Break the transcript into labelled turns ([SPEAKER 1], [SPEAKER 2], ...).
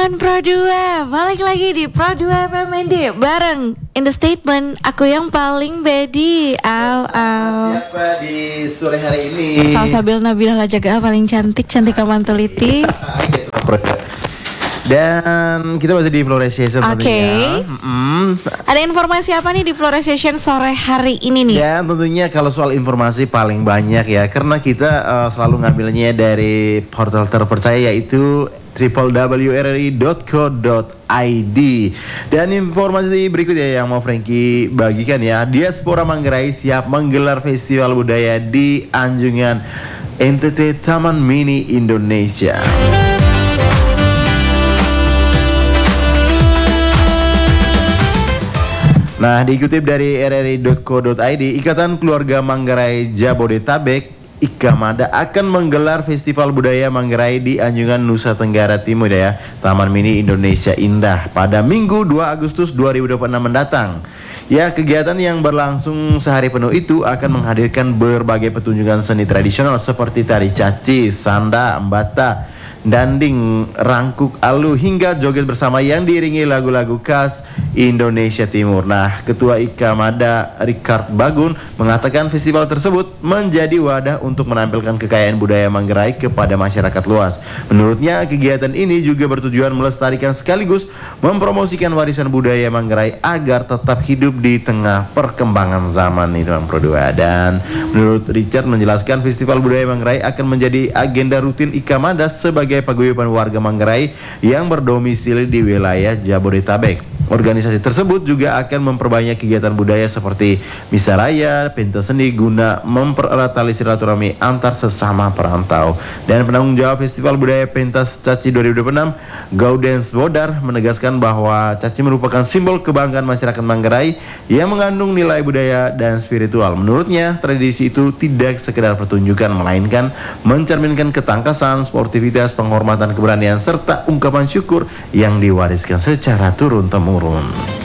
[SPEAKER 1] Sobat Pro 2, balik lagi di Pro 2 FMND bareng In The Statement, aku yang paling bedi.
[SPEAKER 2] Siapa di sore hari ini?
[SPEAKER 1] Salsabil Nabilah Lajaga, paling cantik Kamantuliti.
[SPEAKER 2] Dan kita masih di Flores Session tentunya.
[SPEAKER 1] Ada informasi apa nih di Flores Session sore hari ini nih?
[SPEAKER 2] Ya tentunya kalau soal informasi paling banyak ya, karena kita selalu ngambilnya dari portal terpercaya yaitu www.rri.co.id. Dan informasi berikutnya yang mau Frankie bagikan ya, Diaspora Manggarai siap menggelar festival budaya di Anjungan NTT Taman Mini Indonesia. Nah, dikutip dari rri.co.id, Ikatan Keluarga Manggarai Jabodetabek Ikamada akan menggelar Festival Budaya Manggarai di Anjungan Nusa Tenggara Timur ya, Taman Mini Indonesia Indah pada Minggu 2 Agustus 2026 mendatang. Ya, kegiatan yang berlangsung sehari penuh itu akan menghadirkan berbagai pertunjukan seni tradisional seperti tari caci, sanda, mbata, danding, rangkuk alu hingga joget bersama yang diiringi lagu-lagu khas Indonesia Timur. Nah, Ketua Ikamada Richard Bagun mengatakan festival tersebut menjadi wadah untuk menampilkan kekayaan budaya Manggarai kepada masyarakat luas. Menurutnya, kegiatan ini juga bertujuan melestarikan sekaligus mempromosikan warisan budaya Manggarai agar tetap hidup di tengah perkembangan zaman itu Pro 2. Dan menurut Richard menjelaskan festival budaya Manggarai akan menjadi agenda rutin Ikamada sebagai paguyuban warga Manggarai yang berdomisili di wilayah Jabodetabek. Organisasi tersebut juga akan memperbanyak kegiatan budaya seperti misa raya, pentas seni guna mempererat tali silaturahmi antar sesama perantau. Dan penanggung jawab Festival Budaya Pentas Caci 2026, Gaudens Bodar, menegaskan bahwa caci merupakan simbol kebanggaan masyarakat Manggarai yang mengandung nilai budaya dan spiritual. Menurutnya, tradisi itu tidak sekedar pertunjukan, melainkan mencerminkan ketangkasan, sportivitas, penghormatan, keberanian, serta ungkapan syukur yang diwariskan secara turun-temurun.